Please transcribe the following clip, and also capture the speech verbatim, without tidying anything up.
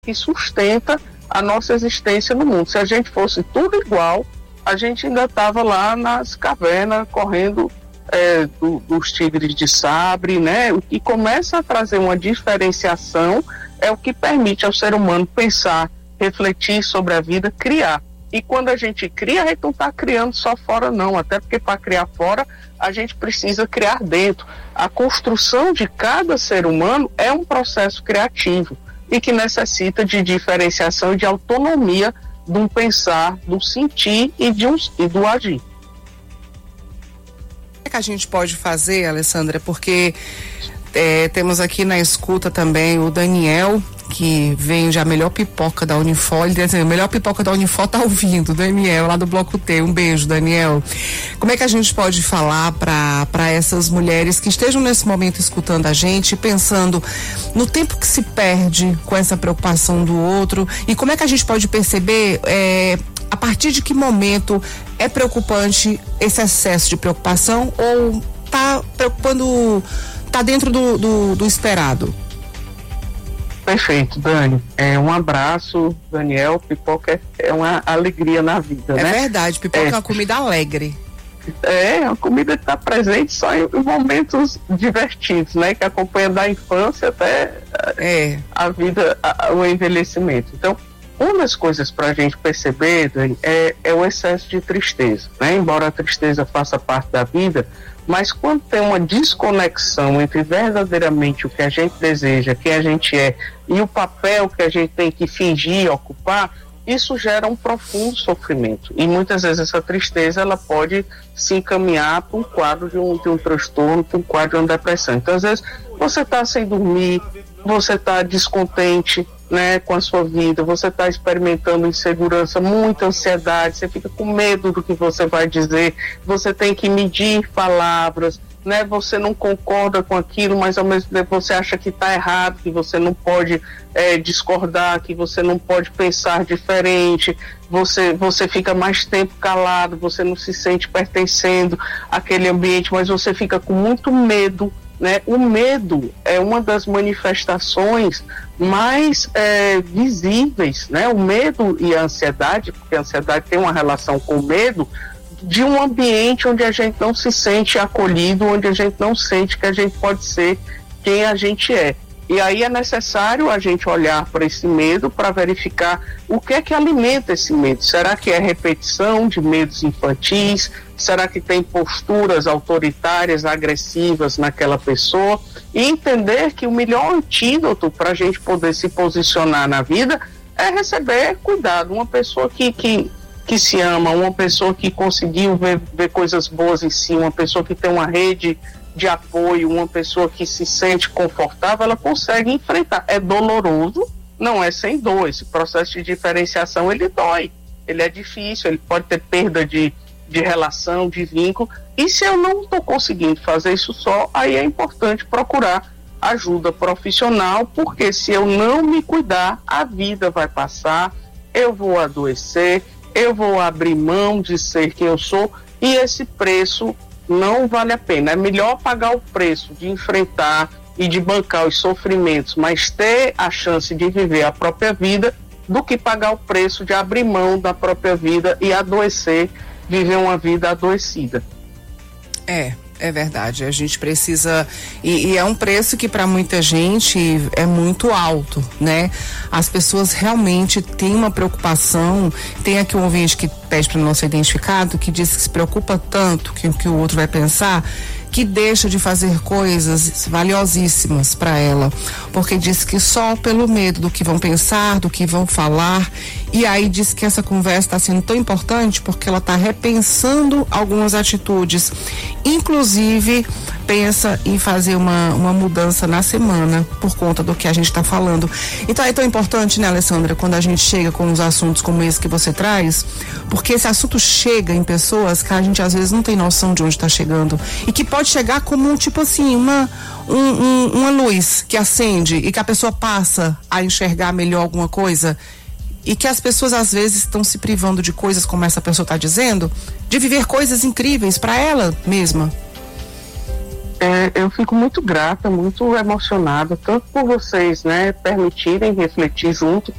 que sustenta a nossa existência no mundo. Se a gente fosse tudo igual, a gente ainda estava lá nas cavernas, correndo é, do, dos tigres de sabre, né? O que começa a trazer uma diferenciação é o que permite ao ser humano pensar, refletir sobre a vida, criar. E quando a gente cria, a gente não está criando só fora não, até porque para criar fora, a gente precisa criar dentro. A construção de cada ser humano é um processo criativo e que necessita de diferenciação e de autonomia de um pensar, do sentir e, de um, e do agir. O que a gente pode fazer, Alessandra? Porque é, temos aqui na escuta também o Daniel, que vem já a melhor pipoca da Unifor. Ele diz assim, a melhor pipoca da Unifor tá ouvindo, Daniel, lá do Bloco T. Um beijo, Daniel. Como é que a gente pode falar para para essas mulheres que estejam nesse momento escutando a gente, pensando no tempo que se perde com essa preocupação do outro, e como é que a gente pode perceber é, a partir de que momento é preocupante esse excesso de preocupação ou tá preocupando, tá dentro do, do, do esperado? Perfeito, Dani. É, um abraço, Daniel. Pipoca é, é uma alegria na vida, é né? É verdade, pipoca é, é uma comida alegre. É, uma comida que está presente só em momentos divertidos, né? Que acompanha da infância até é. a vida, a, o envelhecimento. Então, uma das coisas para a gente perceber, Dani, é, é o excesso de tristeza, né? Embora a tristeza faça parte da vida, mas quando tem uma desconexão entre verdadeiramente o que a gente deseja, quem a gente é, e o papel que a gente tem que fingir, ocupar, isso gera um profundo sofrimento. E muitas vezes essa tristeza, ela pode se encaminhar para um quadro de um, de um transtorno, para um quadro de uma depressão. Então, às vezes, você está sem dormir, você está descontente, né, com a sua vida, você está experimentando insegurança, muita ansiedade, você fica com medo do que você vai dizer, você tem que medir palavras, né, você não concorda com aquilo, mas ao mesmo tempo você acha que está errado, que você não pode é, discordar, que você não pode pensar diferente, você, você fica mais tempo calado, você não se sente pertencendo àquele ambiente, mas você fica com muito medo, né? O medo é uma das manifestações mais é, visíveis, né? O medo e a ansiedade, porque a ansiedade tem uma relação com o medo, de um ambiente onde a gente não se sente acolhido, onde a gente não sente que a gente pode ser quem a gente é. E aí é necessário a gente olhar para esse medo para verificar o que é que alimenta esse medo. Será que é repetição de medos infantis? Será que tem posturas autoritárias, agressivas naquela pessoa? E entender que o melhor antídoto para a gente poder se posicionar na vida é receber cuidado. Uma pessoa que, que, que se ama, uma pessoa que conseguiu ver, ver coisas boas em si, uma pessoa que tem uma rede de apoio, uma pessoa que se sente confortável, ela consegue enfrentar. É doloroso, não é sem dor. Esse processo de diferenciação, ele dói, ele é difícil, ele pode ter perda de, de relação, de vínculo, e se eu não estou conseguindo fazer isso só, aí é importante procurar ajuda profissional, porque se eu não me cuidar, a vida vai passar, eu vou adoecer, eu vou abrir mão de ser quem eu sou, e esse preço não vale a pena. É melhor pagar o preço de enfrentar e de bancar os sofrimentos, mas ter a chance de viver a própria vida, do que pagar o preço de abrir mão da própria vida e adoecer, viver uma vida adoecida. É, é verdade. A gente precisa, e, e é um preço que para muita gente é muito alto, né? As pessoas realmente têm uma preocupação. Tem aqui um ouvinte que pede para não ser identificado, que diz que se preocupa tanto que o que o outro vai pensar, que deixa de fazer coisas valiosíssimas para ela, porque diz que só pelo medo do que vão pensar, do que vão falar, e aí diz que essa conversa está sendo tão importante porque ela está repensando algumas atitudes, inclusive pensa em fazer uma, uma mudança na semana por conta do que a gente está falando. Então é tão importante, né, Alessandra, quando a gente chega com uns assuntos como esse que você traz, porque esse assunto chega em pessoas que a gente às vezes não tem noção de onde está chegando, e que pode chegar como um tipo assim, uma, um, um, uma luz que acende e que a pessoa passa a enxergar melhor alguma coisa, e que as pessoas às vezes estão se privando de coisas, como essa pessoa está dizendo, de viver coisas incríveis para ela mesma. É, eu fico muito grata, muito emocionada, tanto por vocês, né, permitirem refletir junto